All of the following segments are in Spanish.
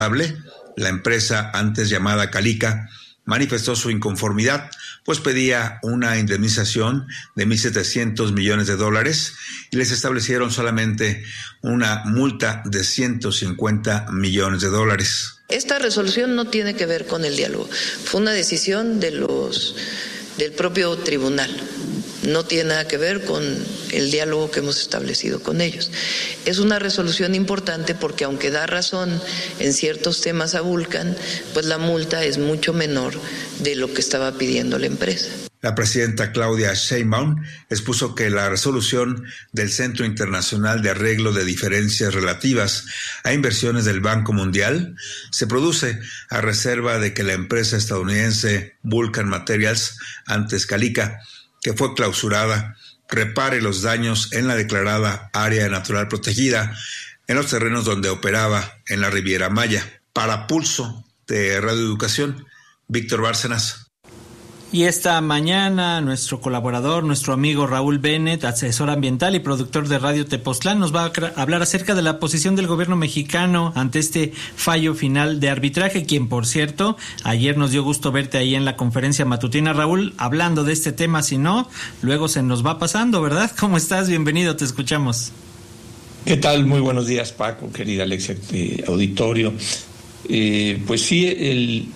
La empresa, antes llamada Calica, manifestó su inconformidad, pues pedía una indemnización de $1,700 millones y les establecieron solamente una multa de $150 millones. Esta resolución no tiene que ver con el diálogo, fue una decisión del propio tribunal. No tiene nada que ver con el diálogo que hemos establecido con ellos. Es una resolución importante porque aunque da razón en ciertos temas a Vulcan, pues la multa es mucho menor de lo que estaba pidiendo la empresa. La presidenta Claudia Sheinbaum expuso que la resolución del Centro Internacional de Arreglo de Diferencias Relativas a Inversiones del Banco Mundial se produce a reserva de que la empresa estadounidense Vulcan Materials, antes Calica, que fue clausurada, repare los daños en la declarada área natural protegida en los terrenos donde operaba en la Riviera Maya. Para Pulso de Radio Educación, Víctor Bárcenas. Y esta mañana nuestro colaborador, nuestro amigo Raúl Bennett, asesor ambiental y productor de Radio Tepoztlán, nos va a hablar acerca de la posición del gobierno mexicano ante este fallo final de arbitraje, quien, por cierto, ayer nos dio gusto verte ahí en la conferencia matutina, Raúl, hablando de este tema. Si no, luego se nos va pasando, ¿verdad? ¿Cómo estás? Bienvenido, te escuchamos. ¿Qué tal? Muy buenos días, Paco, querida Alexia, auditorio. Pues sí,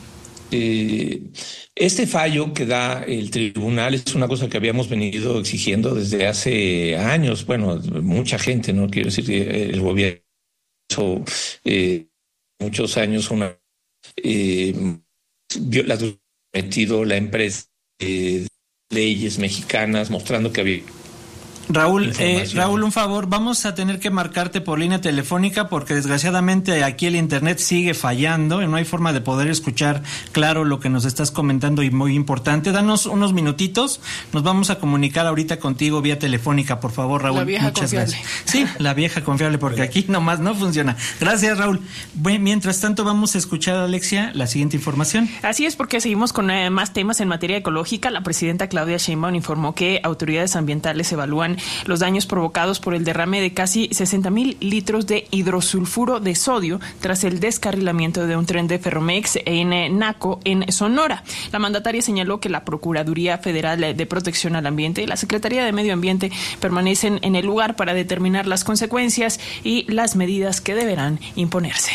este fallo que da el tribunal es una cosa que habíamos venido exigiendo desde hace años. Bueno, mucha gente, no quiero decir que el gobierno hizo muchos años la metido la empresa leyes mexicanas mostrando que había. Raúl, un favor, vamos a tener que marcarte por línea telefónica porque desgraciadamente aquí el internet sigue fallando y no hay forma de poder escuchar claro lo que nos estás comentando y muy importante. Danos unos minutitos, nos vamos a comunicar ahorita contigo vía telefónica, por favor, Raúl. La vieja muchas confiable. Gracias. Sí, la vieja confiable porque aquí nomás no funciona. Gracias, Raúl. Bueno, mientras tanto vamos a escuchar, Alexia, la siguiente información. Así es, porque seguimos con más temas en materia ecológica. La presidenta Claudia Sheinbaum informó que autoridades ambientales evalúan los daños provocados por el derrame de casi 60,000 litros de hidrosulfuro de sodio tras el descarrilamiento de un tren de Ferromex en Naco, en Sonora. La mandataria señaló que la Procuraduría Federal de Protección al Ambiente y la Secretaría de Medio Ambiente permanecen en el lugar para determinar las consecuencias y las medidas que deberán imponerse.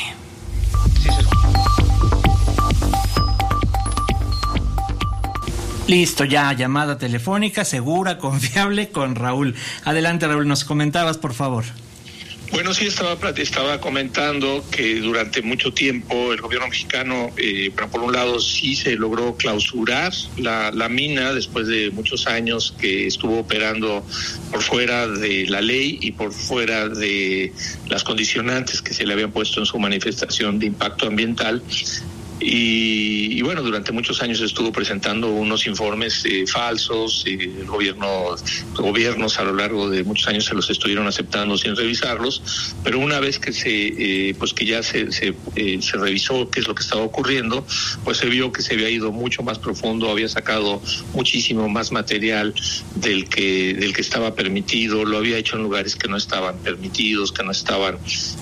Listo, ya, llamada telefónica, segura, confiable, con Raúl. Adelante, Raúl, nos comentabas, por favor. Bueno, sí, estaba comentando que durante mucho tiempo el gobierno mexicano, por un lado, sí se logró clausurar la mina después de muchos años que estuvo operando por fuera de la ley y por fuera de las condicionantes que se le habían puesto en su manifestación de impacto ambiental. Y bueno, durante muchos años estuvo presentando unos informes falsos. Gobiernos a lo largo de muchos años se los estuvieron aceptando sin revisarlos, pero una vez que que ya se revisó qué es lo que estaba ocurriendo, pues se vio que se había ido mucho más profundo, había sacado muchísimo más material del que estaba permitido, lo había hecho en lugares que no estaban permitidos, que no estaban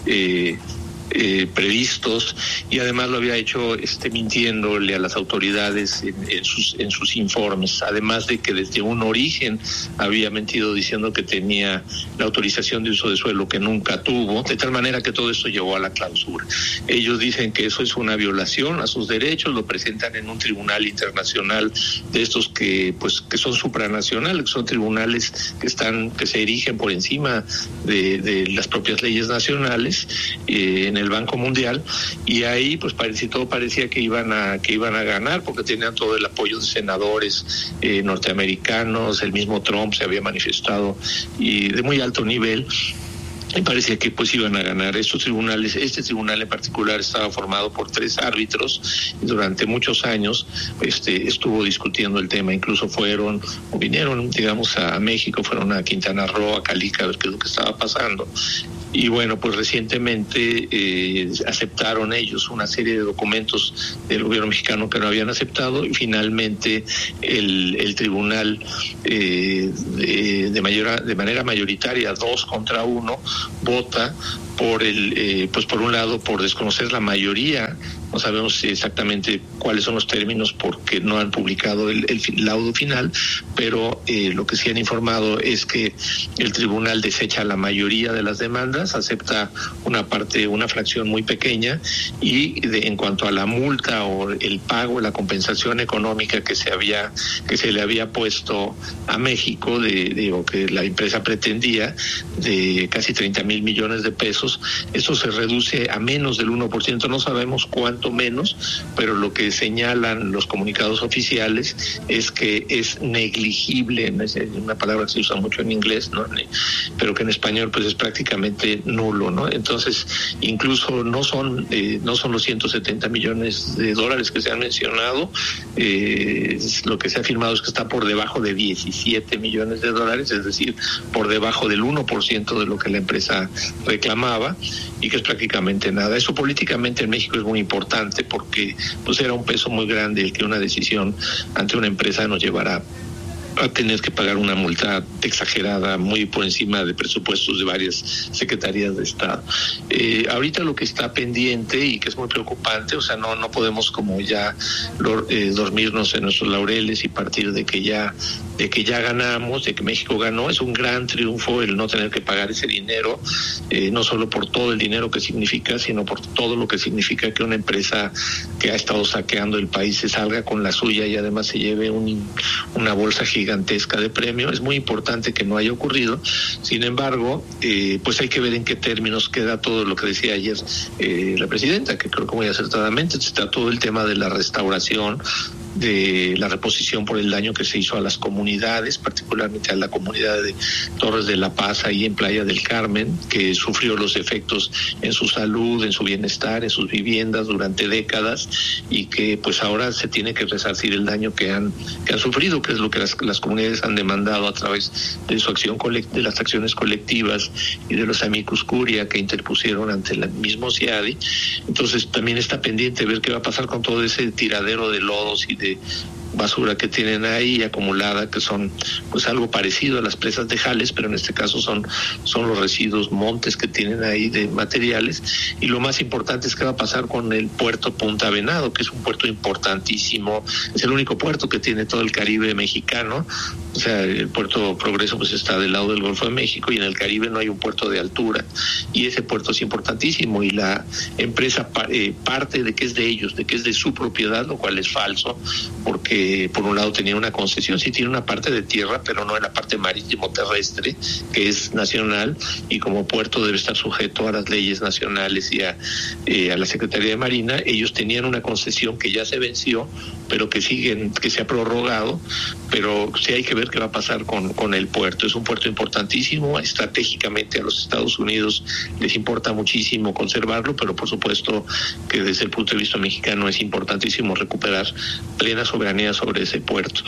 previstos, y además lo había hecho mintiéndole a las autoridades en sus informes, además de que desde un origen había mentido diciendo que tenía la autorización de uso de suelo que nunca tuvo, de tal manera que todo esto llevó a la clausura. Ellos dicen que eso es una violación a sus derechos, lo presentan en un tribunal internacional de estos que son supranacionales, que son tribunales que se erigen por encima de las propias leyes nacionales, en el Banco Mundial, y ahí pues todo parecía que iban a ganar porque tenían todo el apoyo de senadores norteamericanos, el mismo Trump se había manifestado y de muy alto nivel. Y parecía que pues iban a ganar estos tribunales. Este tribunal en particular estaba formado por 3 árbitros y durante muchos años estuvo discutiendo el tema. Incluso vinieron digamos a México, fueron a Quintana Roo, a Calica, a ver qué es lo que estaba pasando. Y bueno, pues recientemente aceptaron ellos una serie de documentos del gobierno mexicano que no habían aceptado, y finalmente el tribunal de manera mayoritaria, 2-1, vota por pues por un lado por desconocer la mayoría. No sabemos exactamente cuáles son los términos porque no han publicado el laudo final, pero lo que sí han informado es que el tribunal desecha la mayoría de las demandas, acepta una fracción muy pequeña, y en cuanto a la multa o el pago, la compensación económica que se le había puesto a México, o que la empresa pretendía, de casi 30,000 millones de pesos, eso se reduce a menos del 1%, no sabemos cuánto menos, pero lo que señalan los comunicados oficiales es que es negligible, es una palabra que se usa mucho en inglés, ¿no? Pero que en español pues es prácticamente nulo, ¿no? Entonces, incluso no son los 170 millones de dólares que se han mencionado, lo que se ha afirmado es que está por debajo de 17 millones de dólares, es decir, por debajo del 1% de lo que la empresa reclamaba, y que es prácticamente nada. Eso políticamente en México es muy importante porque pues era un peso muy grande el que una decisión ante una empresa nos llevará a tener que pagar una multa exagerada, muy por encima de presupuestos de varias secretarías de Estado. Ahorita lo que está pendiente y que es muy preocupante, o sea, no podemos como ya dormirnos en nuestros laureles y partir de que ya ganamos, de que México ganó. Es un gran triunfo el no tener que pagar ese dinero, no solo por todo el dinero que significa, sino por todo lo que significa que una empresa que ha estado saqueando el país se salga con la suya y además se lleve una bolsa gigantesca de premio. Es muy importante que no haya ocurrido. Sin embargo, pues hay que ver en qué términos queda todo lo que decía ayer la presidenta, que creo que muy acertadamente está todo el tema de la restauración, de la reposición por el daño que se hizo a las comunidades, particularmente a la comunidad de Torres de la Paz, ahí en Playa del Carmen, que sufrió los efectos en su salud, en su bienestar, en sus viviendas durante décadas, y que pues ahora se tiene que resarcir el daño que han sufrido, que es lo que las comunidades han demandado a través de su acción de las acciones colectivas y de los amicus curia que interpusieron ante el mismo CIADI. Entonces también está pendiente ver qué va a pasar con todo ese tiradero de lodos y de basura que tienen ahí acumulada, que son pues algo parecido a las presas de Jales, pero en este caso son los residuos, montes que tienen ahí de materiales. Y lo más importante es qué va a pasar con el puerto Punta Venado, que es un puerto importantísimo, es el único puerto que tiene todo el Caribe mexicano. O sea, el puerto Progreso pues está del lado del Golfo de México, y en el Caribe no hay un puerto de altura, y ese puerto es importantísimo, y la empresa parte de que es de ellos, de que es de su propiedad, lo cual es falso, porque por un lado tenía una concesión, sí tiene una parte de tierra, pero no en la parte marítimo terrestre, que es nacional, y como puerto debe estar sujeto a las leyes nacionales y a la Secretaría de Marina. Ellos tenían una concesión que ya se venció, pero que se ha prorrogado, pero sí hay que ver qué va a pasar con el puerto. Es un puerto importantísimo, estratégicamente a los Estados Unidos les importa muchísimo conservarlo, pero por supuesto que desde el punto de vista mexicano es importantísimo recuperar plena soberanía sobre ese puerto.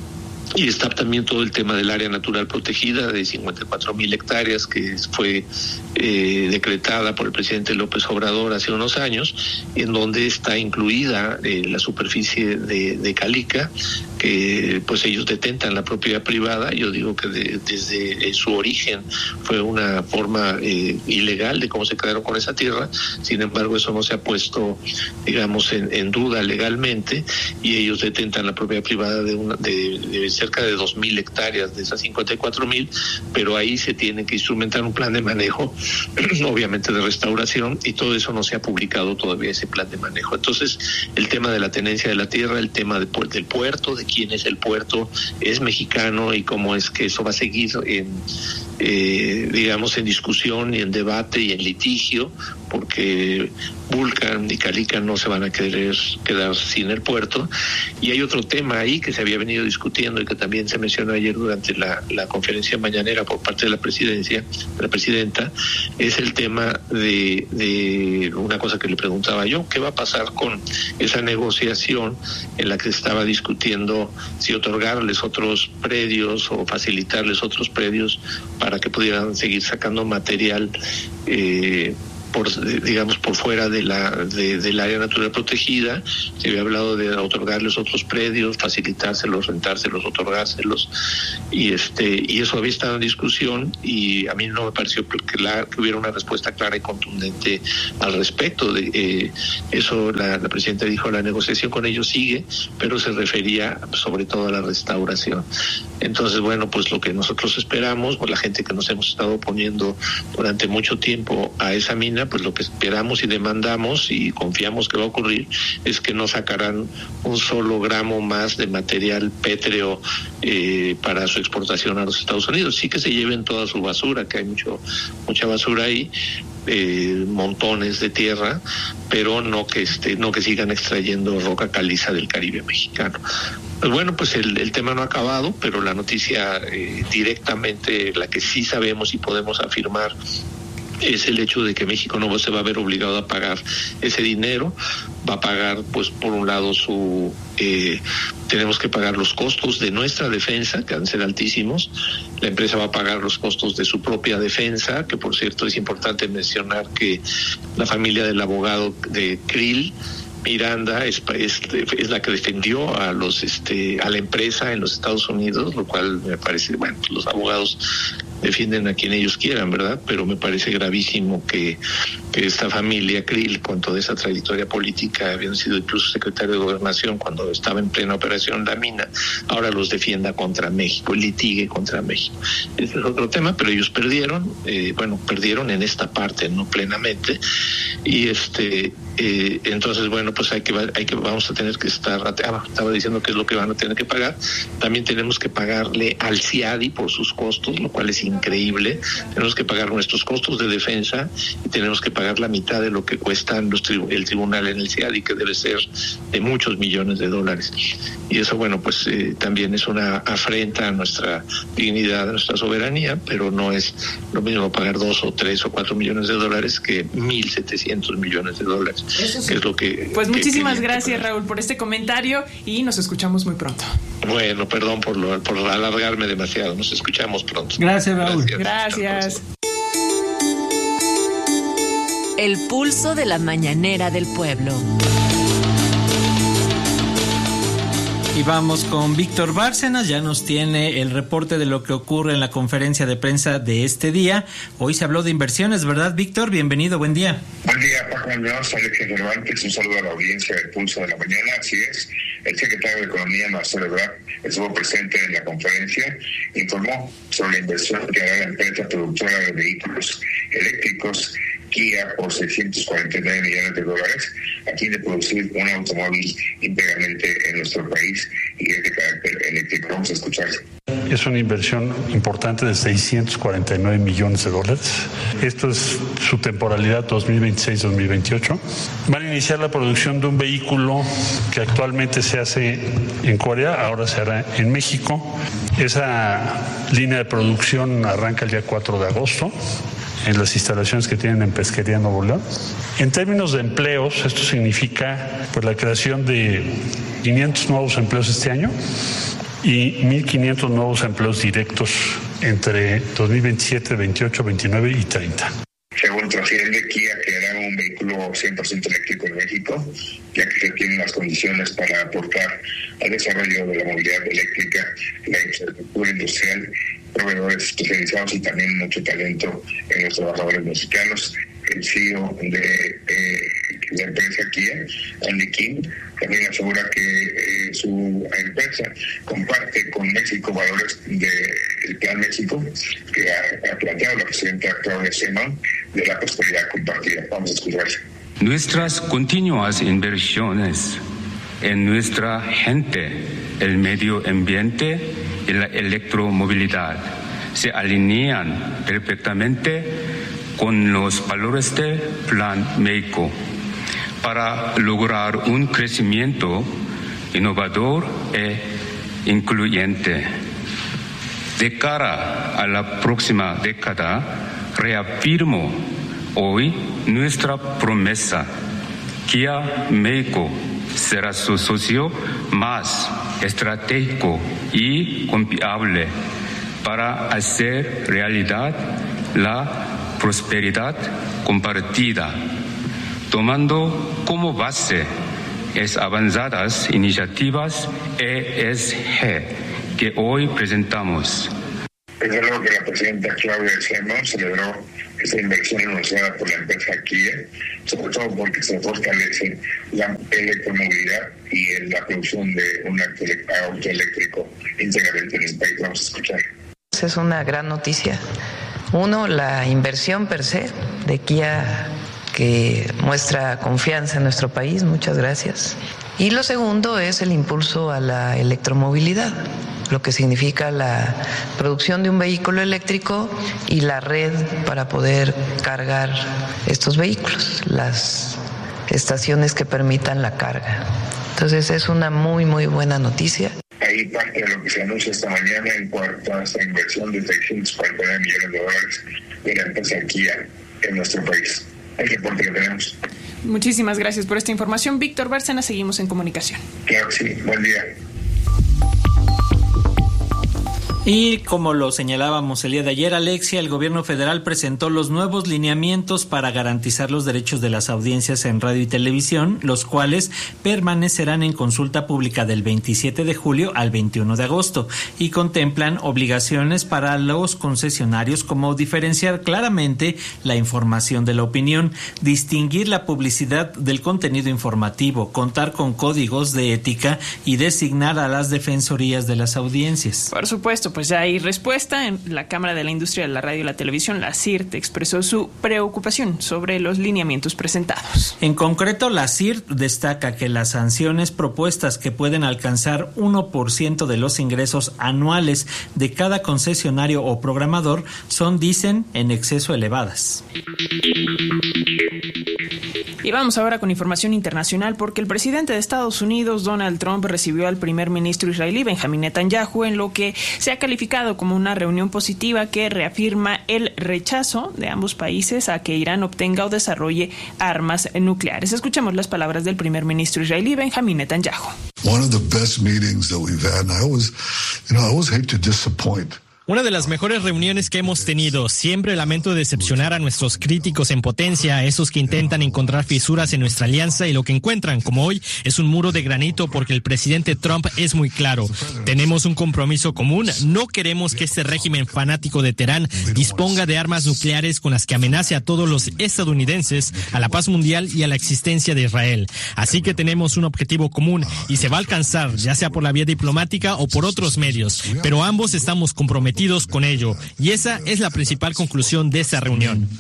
Y está también todo el tema del área natural protegida de 54,000 hectáreas que fue decretada por el presidente López Obrador hace unos años, en donde está incluida la superficie de Calica, que pues ellos detentan la propiedad privada. Yo digo que desde su origen fue una forma ilegal de cómo se quedaron con esa tierra. Sin embargo, eso no se ha puesto, digamos, en duda legalmente, y ellos detentan la propiedad privada de cerca de 2,000 hectáreas de esas 54,000, pero ahí se tiene que instrumentar un plan de manejo, obviamente de restauración, y todo eso no se ha publicado todavía, ese plan de manejo. Entonces, el tema de la tenencia de la tierra, el tema del puerto, de quién es el puerto, es mexicano, y cómo es que eso va a seguir digamos, en discusión y en debate y en litigio, porque Vulcan y Calica no se van a querer quedar sin el puerto. Y hay otro tema ahí que se había venido discutiendo y que también se mencionó ayer durante la conferencia mañanera por parte de la presidenta, es el tema de una cosa que le preguntaba yo: ¿qué va a pasar con esa negociación en la que se estaba discutiendo si otorgarles otros predios o facilitarles otros predios para que pudieran seguir sacando material por fuera del área natural protegida? Se había hablado de otorgarles otros predios, facilitárselos, rentárselos, otorgárselos, y eso había estado en discusión, y a mí no me pareció que hubiera una respuesta clara y contundente al respecto de eso. La presidenta dijo: la negociación con ellos sigue, pero se refería sobre todo a la restauración. Entonces, bueno, pues lo que nosotros esperamos, por la gente que nos hemos estado oponiendo durante mucho tiempo a esa mina, pues lo que esperamos y demandamos y confiamos que va a ocurrir es que no sacarán un solo gramo más de material pétreo para su exportación a los Estados Unidos. Sí que se lleven toda su basura, que hay mucha basura ahí, montones de tierra, pero no que sigan extrayendo roca caliza del Caribe mexicano. Pues bueno, pues el tema no ha acabado, pero la noticia directamente, la que sí sabemos y podemos afirmar, es el hecho de que México no se va a ver obligado a pagar ese dinero. Va a pagar, pues, por un lado tenemos que pagar los costos de nuestra defensa, que van a ser altísimos. La empresa va a pagar los costos de su propia defensa, que por cierto es importante mencionar que la familia del abogado de Krill, Miranda, es la que defendió a la empresa en los Estados Unidos, lo cual me parece, bueno, los abogados defienden a quien ellos quieran, ¿verdad? Pero me parece gravísimo que esta familia Krill, con toda esa trayectoria política, habían sido incluso secretario de Gobernación cuando estaba en plena operación la mina, ahora los defienda contra México, litigue contra México. Ese es otro tema, pero ellos perdieron, perdieron en esta parte, no plenamente, y entonces, bueno, pues vamos a tener que estaba diciendo que es lo que van a tener que pagar. También tenemos que pagarle al CIADI por sus costos, lo cual es increíble. Tenemos que pagar nuestros costos de defensa y tenemos que pagar la mitad de lo que cuesta el tribunal en el CIADI, que debe ser de muchos millones de dólares. Y eso, bueno, pues también es una afrenta a nuestra dignidad, a nuestra soberanía, pero no es lo mismo pagar 2 o 3 o 4 millones de dólares que 1.700 millones de dólares. Eso sí. Que es lo que... Pues muchísimas gracias, Raúl, por este comentario, y nos escuchamos muy pronto. Bueno, perdón por alargarme demasiado. Nos escuchamos pronto. Gracias, Raúl. Gracias. El pulso de la mañanera del pueblo. Y vamos con Víctor Bárcenas, ya nos tiene el reporte de lo que ocurre en la conferencia de prensa de este día. Hoy se habló de inversiones, ¿verdad, Víctor? Bienvenido, buen día. Buen día, Paco Muñoz, Alexia Cervantes, un saludo a la audiencia del Pulso de la Mañana. Así es, el secretario de Economía, Marcelo Ebrard, estuvo presente en la conferencia, informó sobre la inversión que hará la empresa productora de vehículos eléctricos Kia por $649 millones, a fin de producir un automóvil íntegramente en nuestro país y es de carácter eléctrico. Vamos a escuchar. Es una inversión importante de $649 millones. Esto es su temporalidad 2026-2028. Van a iniciar la producción de un vehículo que actualmente se hace en Corea, ahora se hará en México. Esa línea de producción arranca el día 4 de agosto. En las instalaciones que tienen en Pesquería Nuevo León. En términos de empleos, esto significa pues la creación de 500 nuevos empleos este año y 1.500 nuevos empleos directos entre 2027, 28, 29 y 30. Según trasciende, Kia creará un vehículo 100% eléctrico en México, ya que se tienen las condiciones para aportar al desarrollo de la movilidad eléctrica, la infraestructura industrial, proveedores especializados y también mucho talento en los trabajadores mexicanos. El CEO de la empresa Kia, Andy Kim, también asegura que su empresa comparte con México valores del Plan México que ha planteado la presidenta Claudia Sheinbaum de la prosperidad compartida. Vamos a escuchar. Nuestras continuas inversiones en nuestra gente, el medio ambiente y la electromovilidad se alinean perfectamente con los valores del Plan México para lograr un crecimiento innovador e incluyente. De cara a la próxima década, reafirmo hoy nuestra promesa. Kia México será su socio más estratégico y confiable para hacer realidad la prosperidad compartida, tomando como base las avanzadas iniciativas ESG que hoy presentamos. Es algo que la presidenta Claudia Sheinbaum celebró esta inversión anunciada por la empresa Kia, sobre todo porque se fortalece la electromovilidad y la producción de un auto eléctrico íntegramente en el país. Vamos a escuchar. Es una gran noticia. Uno, la inversión per se de Kia, que muestra confianza en nuestro país. Muchas gracias. Y lo segundo es el impulso a la electromovilidad, lo que significa la producción de un vehículo eléctrico y la red para poder cargar estos vehículos, las estaciones que permitan la carga. Entonces es una muy, muy buena noticia. Ahí parte de lo que se anuncia esta mañana en cuanto a esta inversión de $649 millones de la empresa Kia en nuestro país. El reporte que tenemos. Muchísimas gracias por esta información, Víctor Bárcena. Seguimos en comunicación. Claro que sí. Buen día. Y como lo señalábamos el día de ayer, Alexia, el gobierno federal presentó los nuevos lineamientos para garantizar los derechos de las audiencias en radio y televisión, los cuales permanecerán en consulta pública del 27 de julio al 21 de agosto y contemplan obligaciones para los concesionarios como diferenciar claramente la información de la opinión, distinguir la publicidad del contenido informativo, contar con códigos de ética y designar a las defensorías de las audiencias. Por supuesto, pues ya hay respuesta. En la Cámara de la Industria de la Radio y la Televisión, la CIRT, expresó su preocupación sobre los lineamientos presentados. En concreto, la CIRT destaca que las sanciones propuestas, que pueden alcanzar 1% de los ingresos anuales de cada concesionario o programador, son, dicen, en exceso elevadas. Y vamos ahora con información internacional, porque el presidente de Estados Unidos, Donald Trump, recibió al primer ministro israelí Benjamín Netanyahu en lo que se ha calificado como una reunión positiva que reafirma el rechazo de ambos países a que Irán obtenga o desarrolle armas nucleares. Escuchemos las palabras del primer ministro israelí Benjamín Netanyahu. One of the best meetings that we've had, and I always hate to disappoint. Una de las mejores reuniones que hemos tenido. Siempre lamento decepcionar a nuestros críticos en potencia, a esos que intentan encontrar fisuras en nuestra alianza, y lo que encuentran, como hoy, es un muro de granito, porque el presidente Trump es muy claro. Tenemos un compromiso común. No queremos que este régimen fanático de Teherán disponga de armas nucleares con las que amenace a todos los estadounidenses, a la paz mundial y a la existencia de Israel. Así que tenemos un objetivo común y se va a alcanzar, ya sea por la vía diplomática o por otros medios, pero ambos estamos comprometidos con ello, y esa es la principal conclusión de esta reunión.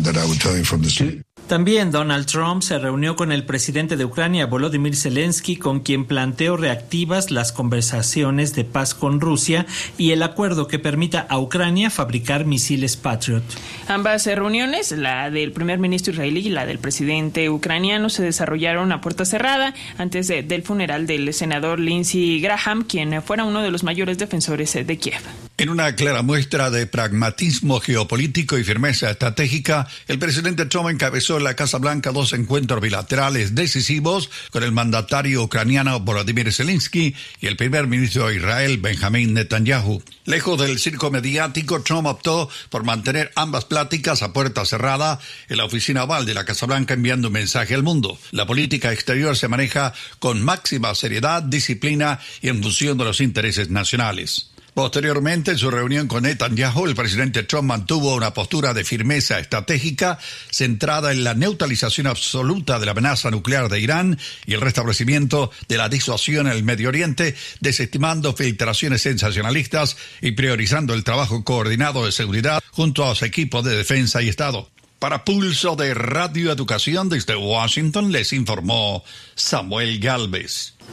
También Donald Trump se reunió con el presidente de Ucrania, Volodymyr Zelensky, con quien planteó reactivas las conversaciones de paz con Rusia y el acuerdo que permita a Ucrania fabricar misiles Patriot. Ambas reuniones, la del primer ministro israelí y la del presidente ucraniano, se desarrollaron a puerta cerrada antes del funeral del senador Lindsey Graham, quien fuera uno de los mayores defensores de Kiev. En una clara muestra de pragmatismo geopolítico y firmeza estratégica, el presidente Trump encabezó en la Casa Blanca 2 encuentros bilaterales decisivos con el mandatario ucraniano Volodymyr Zelensky y el primer ministro de Israel, Benjamín Netanyahu. Lejos del circo mediático, Trump optó por mantener ambas pláticas a puerta cerrada en la oficina oval de la Casa Blanca, enviando un mensaje al mundo. La política exterior se maneja con máxima seriedad, disciplina y en función de los intereses nacionales. Posteriormente, en su reunión con Netanyahu, el presidente Trump mantuvo una postura de firmeza estratégica centrada en la neutralización absoluta de la amenaza nuclear de Irán y el restablecimiento de la disuasión en el Medio Oriente, desestimando filtraciones sensacionalistas y priorizando el trabajo coordinado de seguridad junto a los equipos de defensa y Estado. Para Pulso de Radio Educación desde Washington les informó Samuel Gálvez.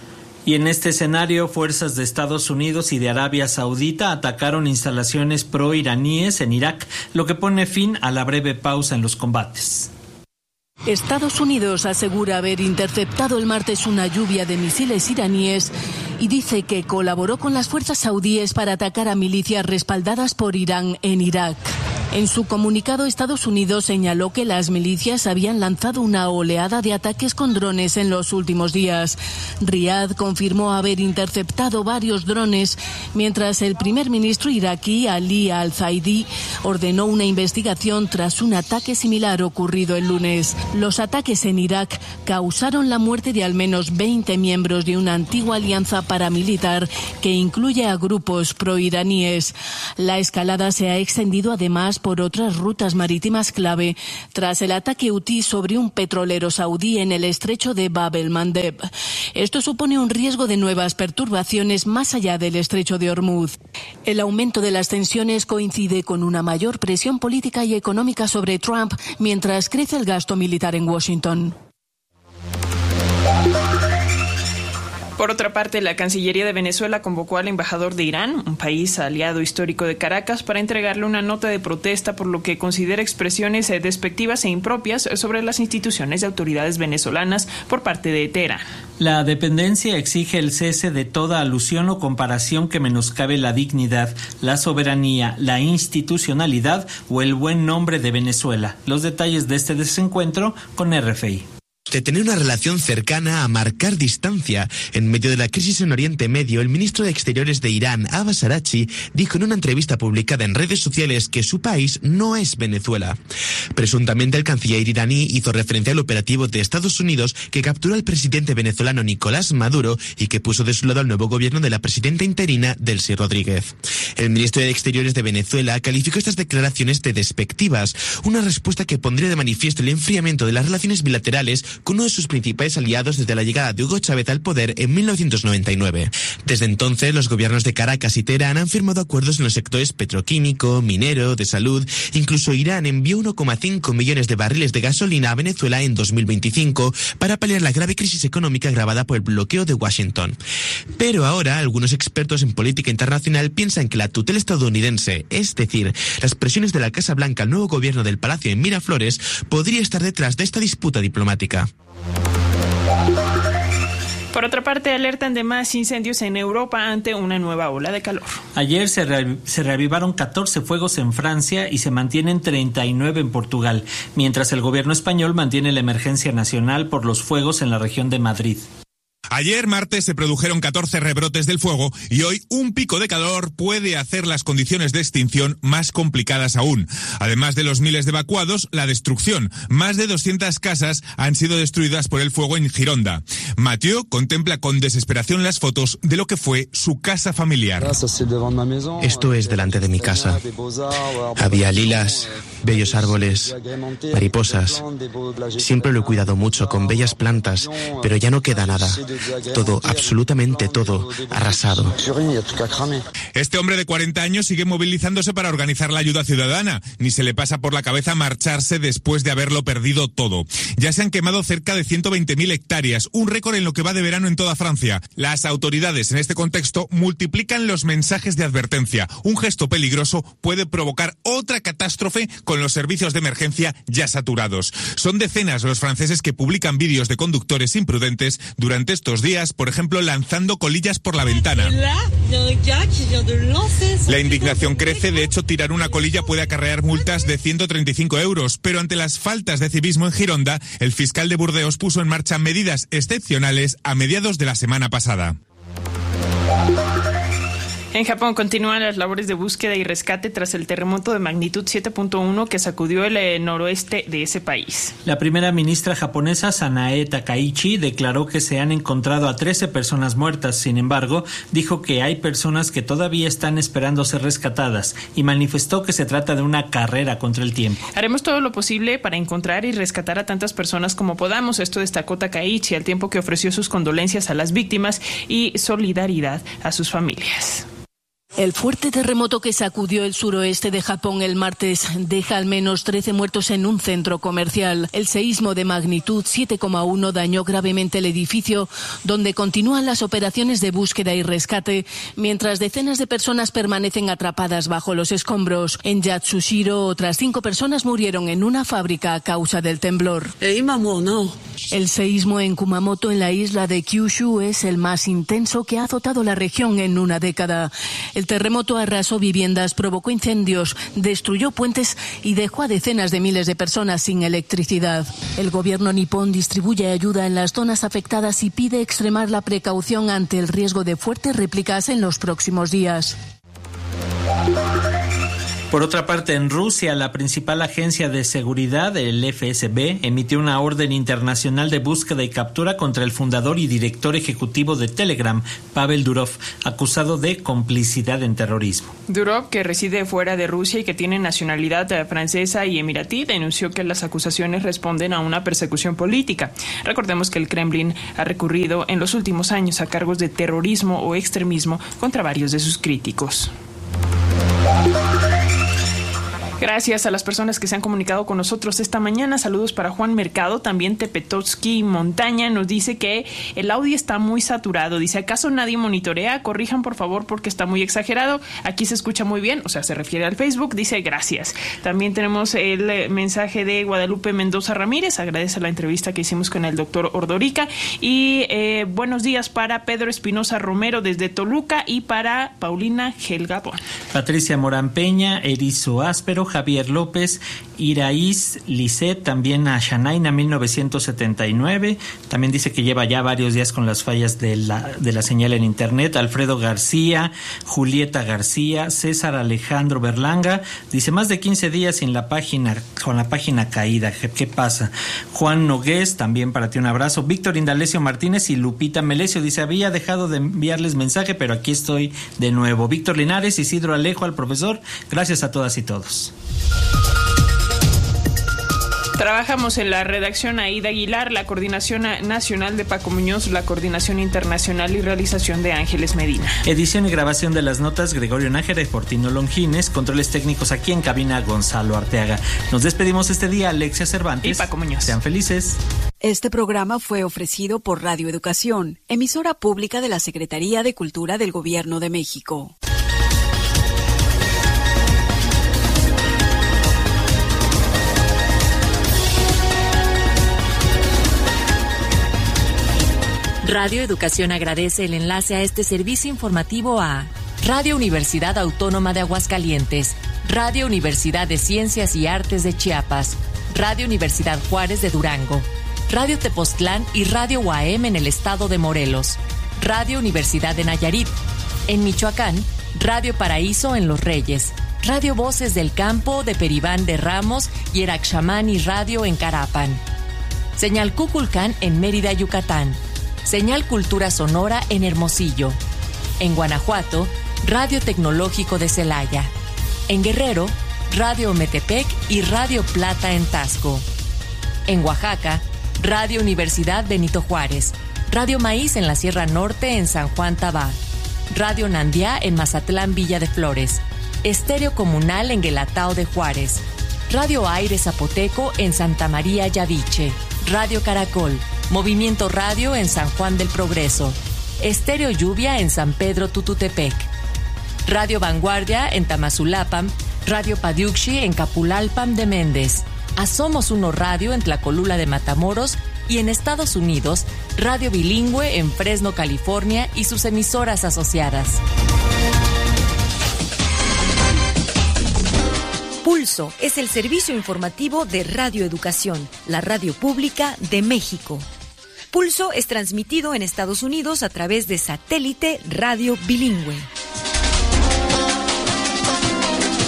Y en este escenario, fuerzas de Estados Unidos y de Arabia Saudita atacaron instalaciones pro-iraníes en Irak, lo que pone fin a la breve pausa en los combates. Estados Unidos asegura haber interceptado el martes una lluvia de misiles iraníes y dice que colaboró con las fuerzas saudíes para atacar a milicias respaldadas por Irán en Irak. En su comunicado, Estados Unidos señaló que las milicias habían lanzado una oleada de ataques con drones en los últimos días. Riad confirmó haber interceptado varios drones, mientras el primer ministro iraquí, Ali al-Zaidi, ordenó una investigación tras un ataque similar ocurrido el lunes. Los ataques en Irak causaron la muerte de al menos 20 miembros de una antigua alianza paramilitar que incluye a grupos proiraníes. La escalada se ha extendido además por otras rutas marítimas clave tras el ataque hutí sobre un petrolero saudí en el estrecho de Bab el-Mandeb. Esto supone un riesgo de nuevas perturbaciones más allá del estrecho de Hormuz. El aumento de las tensiones coincide con una mayor presión política y económica sobre Trump mientras crece el gasto militar en Washington. Por otra parte, la Cancillería de Venezuela convocó al embajador de Irán, un país aliado histórico de Caracas, para entregarle una nota de protesta por lo que considera expresiones despectivas e impropias sobre las instituciones y autoridades venezolanas por parte de Teherán. La dependencia exige el cese de toda alusión o comparación que menoscabe la dignidad, la soberanía, la institucionalidad o el buen nombre de Venezuela. Los detalles de este desencuentro con RFI. De tener una relación cercana a marcar distancia. En medio de la crisis en Oriente Medio, el ministro de Exteriores de Irán, Abbas Araghchi, dijo en una entrevista publicada en redes sociales que su país no es Venezuela. Presuntamente, el canciller iraní hizo referencia al operativo de Estados Unidos que capturó al presidente venezolano Nicolás Maduro y que puso de su lado al nuevo gobierno de la presidenta interina, Delcy Rodríguez. El ministro de Exteriores de Venezuela calificó estas declaraciones de despectivas, una respuesta que pondría de manifiesto el enfriamiento de las relaciones bilaterales con uno de sus principales aliados desde la llegada de Hugo Chávez al poder en 1999. Desde entonces, los gobiernos de Caracas y Teherán han firmado acuerdos en los sectores petroquímico, minero, de salud. Incluso Irán envió 1,5 millones de barriles de gasolina a Venezuela en 2025 para paliar la grave crisis económica agravada por el bloqueo de Washington. Pero ahora, algunos expertos en política internacional piensan que la tutela estadounidense, es decir, las presiones de la Casa Blanca al nuevo gobierno del Palacio en Miraflores, podría estar detrás de esta disputa diplomática. Por otra parte, alertan de más incendios en Europa ante una nueva ola de calor. Ayer se reavivaron 14 fuegos en Francia y se mantienen 39 en Portugal, mientras el gobierno español mantiene la emergencia nacional por los fuegos en la región de Madrid. Ayer martes se produjeron 14 rebrotes del fuego y hoy un pico de calor puede hacer las condiciones de extinción más complicadas aún. Además de los miles de evacuados, la destrucción. Más de 200 casas han sido destruidas por el fuego en Gironda. Mathieu contempla con desesperación las fotos de lo que fue su casa familiar. Esto es delante de mi casa. Había lilas, bellos árboles, mariposas. Siempre lo he cuidado mucho, con bellas plantas, pero ya no queda nada. Todo, absolutamente todo, arrasado. Este hombre de 40 años sigue movilizándose para organizar la ayuda ciudadana. Ni se le pasa por la cabeza marcharse después de haberlo perdido todo. Ya se han quemado cerca de 120.000 hectáreas, un récord en lo que va de verano en toda Francia. Las autoridades en este contexto multiplican los mensajes de advertencia. Un gesto peligroso puede provocar otra catástrofe con los servicios de emergencia ya saturados. Son decenas los franceses que publican vídeos de conductores imprudentes durante estos días, por ejemplo, lanzando colillas por la ventana. La indignación crece, de hecho, tirar una colilla puede acarrear multas de 135 euros, pero ante las faltas de civismo en Gironda, el fiscal de Burdeos puso en marcha medidas excepcionales a mediados de la semana pasada. En Japón continúan las labores de búsqueda y rescate tras el terremoto de magnitud 7.1 que sacudió el noroeste de ese país. La primera ministra japonesa, Sanae Takaichi, declaró que se han encontrado a 13 personas muertas. Sin embargo, dijo que hay personas que todavía están esperando ser rescatadas y manifestó que se trata de una carrera contra el tiempo. Haremos todo lo posible para encontrar y rescatar a tantas personas como podamos. Esto destacó Takaichi al tiempo que ofreció sus condolencias a las víctimas y solidaridad a sus familias. El fuerte terremoto que sacudió el suroeste de Japón el martes deja al menos 13 muertos en un centro comercial. El seísmo de magnitud 7,1 dañó gravemente el edificio donde continúan las operaciones de búsqueda y rescate, mientras decenas de personas permanecen atrapadas bajo los escombros. En Yatsushiro, otras 5 personas murieron en una fábrica a causa del temblor. El seísmo en Kumamoto, en la isla de Kyushu, es el más intenso que ha azotado la región en una década. El terremoto arrasó viviendas, provocó incendios, destruyó puentes y dejó a decenas de miles de personas sin electricidad. El gobierno nipón distribuye ayuda en las zonas afectadas y pide extremar la precaución ante el riesgo de fuertes réplicas en los próximos días. Por otra parte, en Rusia, la principal agencia de seguridad, el FSB, emitió una orden internacional de búsqueda y captura contra el fundador y director ejecutivo de Telegram, Pavel Durov, acusado de complicidad en terrorismo. Durov, que reside fuera de Rusia y que tiene nacionalidad francesa y emiratí, denunció que las acusaciones responden a una persecución política. Recordemos que el Kremlin ha recurrido en los últimos años a cargos de terrorismo o extremismo contra varios de sus críticos. Gracias a las personas que se han comunicado con nosotros esta mañana. Saludos para Juan Mercado, también Tepetotsky Montaña nos dice que el audio está muy saturado. Dice, ¿acaso nadie monitorea? Corrijan por favor porque está muy exagerado. Aquí se escucha muy bien, o sea, se refiere al Facebook. Dice, gracias. También tenemos el mensaje de Guadalupe Mendoza Ramírez. Agradece la entrevista que hicimos con el doctor Ordorica. Y buenos días para Pedro Espinosa Romero desde Toluca y para Paulina Gelgabón. Patricia Morán Peña, Erizo Áspero, Javier López, Iraíz Lisset, también a Shanaina 1979, también dice que lleva ya varios días con las fallas de la señal en internet. Alfredo García, Julieta García, César Alejandro Berlanga, dice más de 15 días con la página caída, ¿qué pasa? Juan Nogués, también para ti un abrazo. Víctor Indalecio Martínez y Lupita Melesio, dice, había dejado de enviarles mensaje, pero aquí estoy de nuevo. Víctor Linares, Isidro Alejo, al profesor, gracias a todas y todos. Trabajamos en la redacción Aida Aguilar, la coordinación nacional de Paco Muñoz, la coordinación internacional y realización de Ángeles Medina. Edición y grabación de las notas Gregorio Nájera y Fortino Longines, controles técnicos aquí en cabina Gonzalo Arteaga. Nos despedimos este día, Alexia Cervantes y Paco Muñoz. Sean felices. Este programa fue ofrecido por Radio Educación, emisora pública de la Secretaría de Cultura del Gobierno de México. Radio Educación agradece el enlace a este servicio informativo a Radio Universidad Autónoma de Aguascalientes, Radio Universidad de Ciencias y Artes de Chiapas, Radio Universidad Juárez de Durango, Radio Tepoztlán y Radio UAM en el estado de Morelos, Radio Universidad de Nayarit, en Michoacán, Radio Paraíso en Los Reyes, Radio Voces del Campo de Peribán de Ramos y Eraxamán y Radio en Carapan, Señal Cuculcán en Mérida, Yucatán, Señal Cultura Sonora en Hermosillo. En Guanajuato, Radio Tecnológico de Celaya. En Guerrero, Radio Metepec y Radio Plata en Tasco. En Oaxaca, Radio Universidad Benito Juárez. Radio Maíz en la Sierra Norte en San Juan Tabá. Radio Nandiá en Mazatlán Villa de Flores. Estéreo Comunal en Guelatao de Juárez. Radio Aire Zapoteco en Santa María Yaviche. Radio Caracol. Movimiento Radio en San Juan del Progreso. Estéreo Lluvia en San Pedro Tututepec. Radio Vanguardia en Tamazulapam. Radio Padiuxi en Capulalpam de Méndez. A Somos Uno Radio en Tlacolula de Matamoros y en Estados Unidos, Radio Bilingüe en Fresno, California y sus emisoras asociadas. Pulso es el servicio informativo de Radio Educación, la radio pública de México. Pulso es transmitido en Estados Unidos a través de satélite Radio Bilingüe.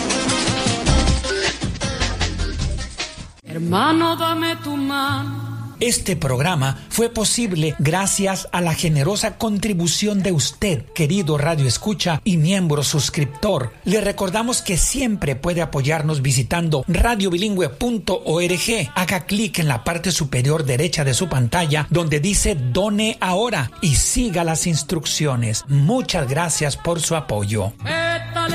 Hermano, dame tu mano Este programa fue posible gracias a la generosa contribución de usted, querido Radio Escucha y miembro suscriptor. Le recordamos que siempre puede apoyarnos visitando radiobilingüe.org. Haga clic en la parte superior derecha de su pantalla donde dice Done Ahora y siga las instrucciones. Muchas gracias por su apoyo.